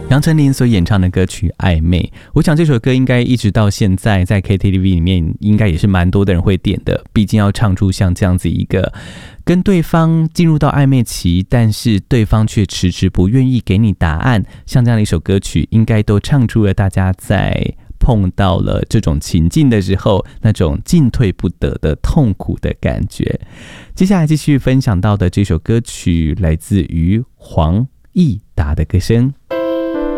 杨丞琳所演唱的歌曲《暧昧》，我想这首歌应该一直到现在在 KTV 里面应该也是蛮多的人会点的，毕竟要唱出像这样子一个跟对方进入到暧昧期，但是对方却迟迟不愿意给你答案，像这样的一首歌曲应该都唱出了大家在碰到了这种情境的时候那种进退不得的痛苦的感觉。接下来继续分享到的这首歌曲来自于黄义达的歌声。